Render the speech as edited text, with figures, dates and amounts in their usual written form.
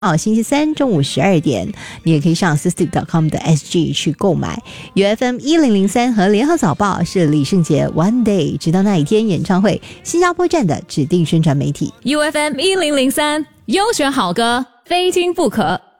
星期三中午12点，你也可以上 System.com 的 SG 去购买。UFM 1003和联合早报是李圣杰 One Day 直到那一天演唱会新加坡站的指定宣传媒体。 UFM 1003优选好歌，非听不可。